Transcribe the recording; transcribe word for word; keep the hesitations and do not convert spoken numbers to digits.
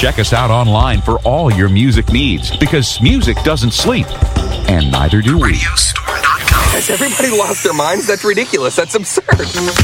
Check us out online for all your music needs, because music doesn't sleep, and neither do we. radio store dot com. Has everybody lost their minds? That's ridiculous. That's absurd.